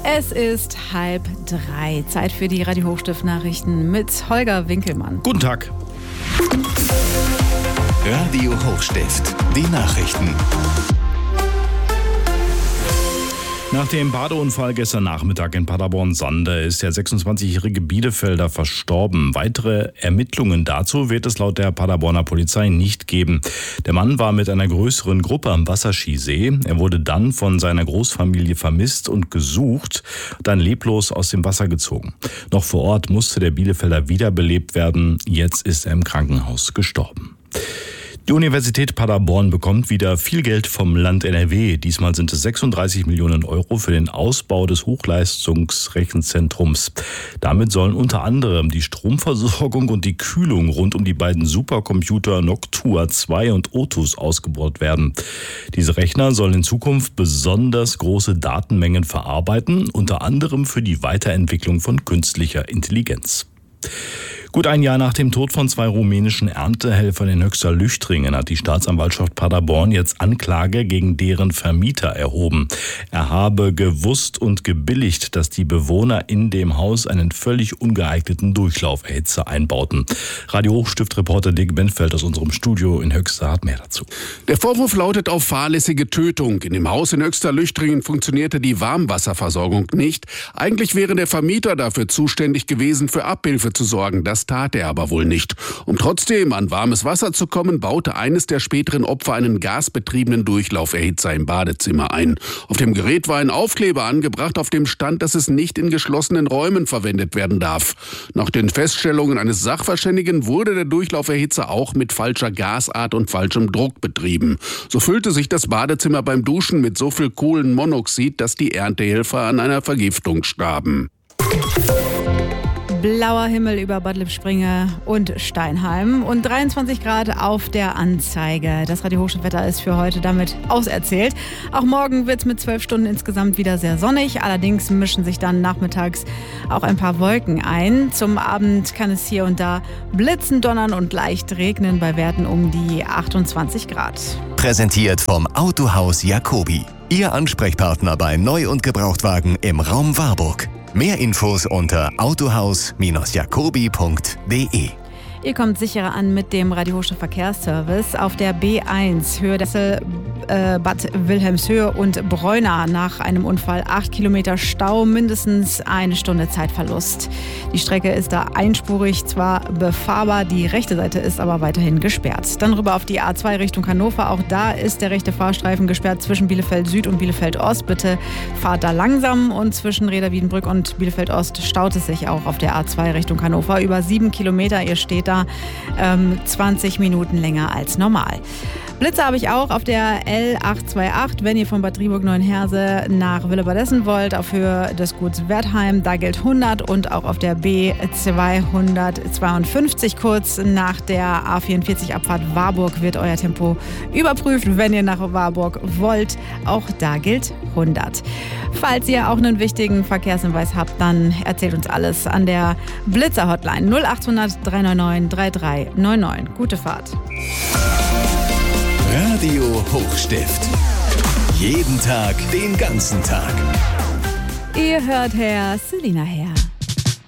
Es ist 2:30. Zeit für die Radio Hochstift-Nachrichten mit Holger Winkelmann. Guten Tag. Radio Hochstift, die Nachrichten. Nach dem Badeunfall gestern Nachmittag in Paderborn-Sande ist der 26-jährige Bielefelder verstorben. Weitere Ermittlungen dazu wird es laut der Paderborner Polizei nicht geben. Der Mann war mit einer größeren Gruppe am Wasserskisee. Er wurde dann von seiner Großfamilie vermisst und gesucht, dann leblos aus dem Wasser gezogen. Noch vor Ort musste der Bielefelder wiederbelebt werden. Jetzt ist er im Krankenhaus gestorben. Die Universität Paderborn bekommt wieder viel Geld vom Land NRW. Diesmal sind es 36 Millionen Euro für den Ausbau des Hochleistungsrechenzentrums. Damit sollen unter anderem die Stromversorgung und die Kühlung rund um die beiden Supercomputer Noctua 2 und Otus ausgebaut werden. Diese Rechner sollen in Zukunft besonders große Datenmengen verarbeiten, unter anderem für die Weiterentwicklung von künstlicher Intelligenz. Gut ein Jahr nach dem Tod von 2 rumänischen Erntehelfern in Höxter-Lüchtringen hat die Staatsanwaltschaft Paderborn jetzt Anklage gegen deren Vermieter erhoben. Er habe gewusst und gebilligt, dass die Bewohner in dem Haus einen völlig ungeeigneten Durchlauferhitzer einbauten. Radio Hochstift-Reporter Dick Benfeld aus unserem Studio in Höxter hat mehr dazu. Der Vorwurf lautet auf fahrlässige Tötung. In dem Haus in Höxter-Lüchtringen funktionierte die Warmwasserversorgung nicht. Eigentlich wäre der Vermieter dafür zuständig gewesen, für Abhilfe zu sorgen. Das tat er aber wohl nicht. Um trotzdem an warmes Wasser zu kommen, baute eines der späteren Opfer einen gasbetriebenen Durchlauferhitzer im Badezimmer ein. Auf dem Gerät war ein Aufkleber angebracht, auf dem stand, dass es nicht in geschlossenen Räumen verwendet werden darf. Nach den Feststellungen eines Sachverständigen wurde der Durchlauferhitzer auch mit falscher Gasart und falschem Druck betrieben. So füllte sich das Badezimmer beim Duschen mit so viel Kohlenmonoxid, dass die Erntehelfer an einer Vergiftung starben. Blauer Himmel über Bad Lippspringe und Steinheim und 23 Grad auf der Anzeige. Das Radio Hochstift-Wetter ist für heute damit auserzählt. Auch morgen wird es mit 12 Stunden insgesamt wieder sehr sonnig. Allerdings mischen sich dann nachmittags auch ein paar Wolken ein. Zum Abend kann es hier und da blitzen, donnern und leicht regnen bei Werten um die 28 Grad. Präsentiert vom Autohaus Jacobi. Ihr Ansprechpartner bei Neu- und Gebrauchtwagen im Raum Warburg. Mehr Infos unter autohaus-jacobi.de. Ihr kommt sicherer an mit dem Radio Hochstift Verkehrsservice auf der B1 Höhe Dessel, Bad Wilhelmshöhe und Bräuna nach einem Unfall. 8 Kilometer Stau, mindestens 1 Stunde Zeitverlust. Die Strecke ist da einspurig, zwar befahrbar, die rechte Seite ist aber weiterhin gesperrt. Dann rüber auf die A2 Richtung Hannover. Auch da ist der rechte Fahrstreifen gesperrt zwischen Bielefeld Süd und Bielefeld Ost. Bitte fahrt da langsam, und zwischen Reda-Wiedenbrück und Bielefeld Ost staut es sich auch auf der A2 Richtung Hannover. Über 7 Kilometer, ihr steht da 20 Minuten länger als normal. Blitze habe ich auch auf der L828, wenn ihr von Bad Driburg-Neuenheerse nach Willebadessen wollt, auf Höhe des Guts Wertheim, da gilt 100, und auch auf der B252 kurz nach der A44-Abfahrt Warburg wird euer Tempo überprüft, wenn ihr nach Warburg wollt, auch da gilt 100. Falls ihr auch einen wichtigen Verkehrshinweis habt, dann erzählt uns alles an der Blitzer-Hotline 0800 399 3399. Gute Fahrt. Radio Hochstift. Jeden Tag, den ganzen Tag. Ihr hört Herr Selina her.